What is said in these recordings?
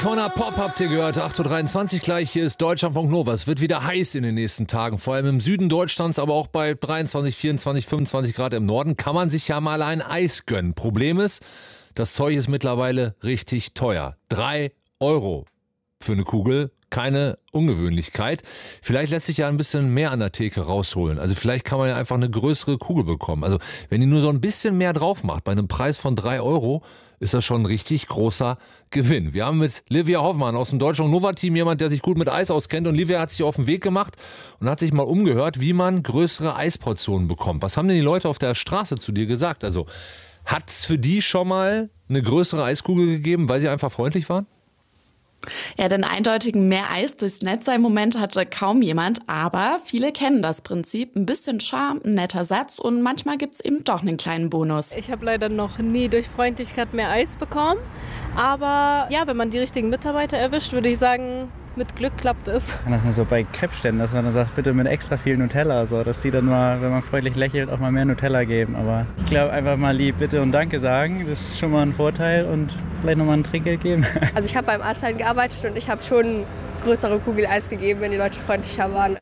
Corner Pop habt ihr gehört, 8:23 Uhr gleich, hier ist Deutschlandfunk Nova. Es wird wieder heiß in den nächsten Tagen, vor allem im Süden Deutschlands, aber auch bei 23, 24, 25 Grad im Norden kann man sich ja mal ein Eis gönnen. Problem ist, das Zeug ist mittlerweile richtig teuer. 3 Euro für eine Kugel, keine Ungewöhnlichkeit. Vielleicht lässt sich ja ein bisschen mehr an der Theke rausholen. Also vielleicht kann man ja einfach eine größere Kugel bekommen. Also wenn die nur so ein bisschen mehr drauf macht, bei einem Preis von 3 Euro, ist das schon ein richtig großer Gewinn. Wir haben mit Livia Hoffmann aus dem Deutschland Nova Team jemand, der sich gut mit Eis auskennt. Und Livia hat sich auf den Weg gemacht und hat sich mal umgehört, wie man größere Eisportionen bekommt. Was haben denn die Leute auf der Straße zu dir gesagt? Also hat's für die schon mal eine größere Eiskugel gegeben, weil sie einfach freundlich waren? Ja, den eindeutigen mehr Eis durchs Netz im Moment hatte kaum jemand, aber viele kennen das Prinzip. Ein bisschen Charme, ein netter Satz und manchmal gibt es eben doch einen kleinen Bonus. Ich habe leider noch nie durch Freundlichkeit mehr Eis bekommen, aber ja, wenn man die richtigen Mitarbeiter erwischt, würde ich sagen, mit Glück klappt es. Das ist so bei Crepe-Ständen, dass man dann sagt, bitte mit extra viel Nutella, so, dass die dann mal, wenn man freundlich lächelt, auch mal mehr Nutella geben. Aber ich glaube, einfach mal lieb Bitte und Danke sagen, das ist schon mal ein Vorteil und vielleicht nochmal ein Trinkgeld geben. Also ich habe beim Arzthelden gearbeitet und ich habe schon größere Kugel Eis gegeben, wenn die Leute freundlicher waren.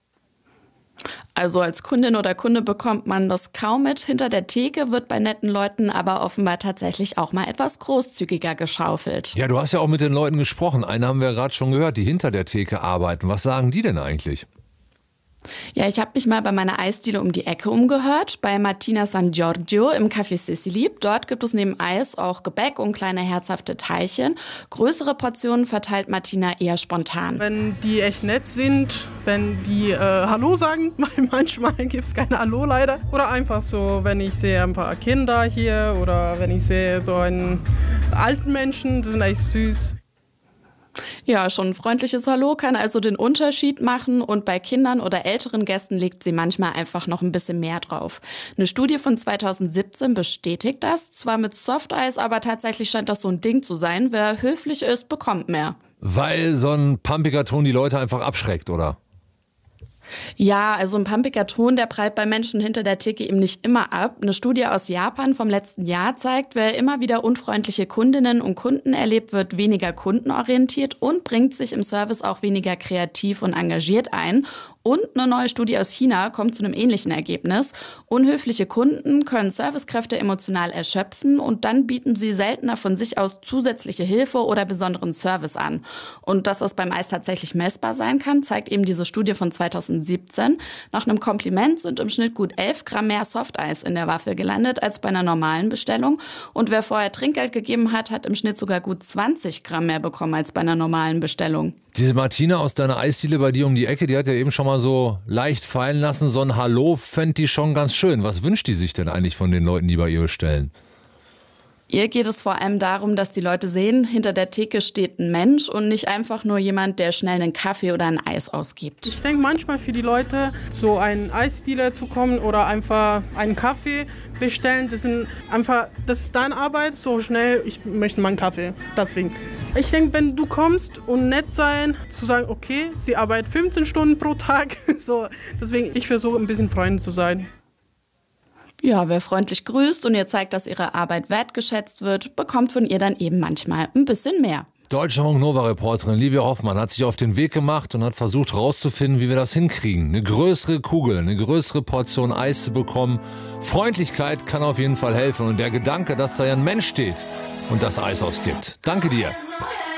Also als Kundin oder Kunde bekommt man das kaum mit. Hinter der Theke wird bei netten Leuten aber offenbar tatsächlich auch mal etwas großzügiger geschaufelt. Ja, du hast ja auch mit den Leuten gesprochen. Einen haben wir gerade schon gehört, die hinter der Theke arbeiten. Was sagen die denn eigentlich? Ja, ich habe mich mal bei meiner Eisdiele um die Ecke umgehört, bei Martina San Giorgio im Café Sicily. Dort gibt es neben Eis auch Gebäck und kleine herzhafte Teilchen. Größere Portionen verteilt Martina eher spontan. Wenn die echt nett sind, wenn die Hallo sagen, weil manchmal gibt es keine Hallo leider. Oder einfach so, wenn ich sehe ein paar Kinder hier oder wenn ich sehe so einen alten Menschen, die sind echt süß. Ja, schon ein freundliches Hallo kann also den Unterschied machen und bei Kindern oder älteren Gästen legt sie manchmal einfach noch ein bisschen mehr drauf. Eine Studie von 2017 bestätigt das, zwar mit Softeis, aber tatsächlich scheint das so ein Ding zu sein, wer höflich ist, bekommt mehr. Weil so ein pumpiger Ton die Leute einfach abschreckt, oder? Ja, also ein pumpiger Ton, der prallt bei Menschen hinter der Theke eben nicht immer ab. Eine Studie aus Japan vom letzten Jahr zeigt, wer immer wieder unfreundliche Kundinnen und Kunden erlebt, wird weniger kundenorientiert und bringt sich im Service auch weniger kreativ und engagiert ein. Und eine neue Studie aus China kommt zu einem ähnlichen Ergebnis. Unhöfliche Kunden können Servicekräfte emotional erschöpfen und dann bieten sie seltener von sich aus zusätzliche Hilfe oder besonderen Service an. Und dass das beim Eis tatsächlich messbar sein kann, zeigt eben diese Studie von 2017. Nach einem Kompliment sind im Schnitt gut 11 Gramm mehr Softeis in der Waffel gelandet als bei einer normalen Bestellung. Und wer vorher Trinkgeld gegeben hat, hat im Schnitt sogar gut 20 Gramm mehr bekommen als bei einer normalen Bestellung. Diese Martina aus deiner Eisdiele bei dir um die Ecke, die hat ja eben schon mal so leicht fallen lassen. So ein Hallo fände die schon ganz schön. Was wünscht die sich denn eigentlich von den Leuten, die bei ihr bestellen? Ihr geht es vor allem darum, dass die Leute sehen, hinter der Theke steht ein Mensch und nicht einfach nur jemand, der schnell einen Kaffee oder ein Eis ausgibt. Ich denke manchmal für die Leute, so einen Eisdealer zu kommen oder einfach einen Kaffee bestellen, das ist deine Arbeit, so schnell, ich möchte mal einen Kaffee, deswegen. Ich denke, wenn du kommst und nett sein, zu sagen, okay, sie arbeitet 15 Stunden pro Tag, so, deswegen ich versuche ein bisschen freundlich zu sein. Ja, wer freundlich grüßt und ihr zeigt, dass ihre Arbeit wertgeschätzt wird, bekommt von ihr dann eben manchmal ein bisschen mehr. Deutschlandfunk Nova-Reporterin Livia Hoffmann hat sich auf den Weg gemacht und hat versucht herauszufinden, wie wir das hinkriegen. Eine größere Kugel, eine größere Portion Eis zu bekommen. Freundlichkeit kann auf jeden Fall helfen und der Gedanke, dass da ja ein Mensch steht und das Eis ausgibt. Danke dir.